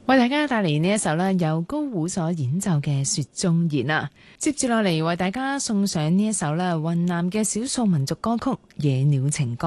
為大家帶嚟呢一首咧由高胡所演奏嘅《雪中言》啊，接住落嚟為大家送上呢一首咧雲南嘅少數民族歌曲《野鳥情歌》。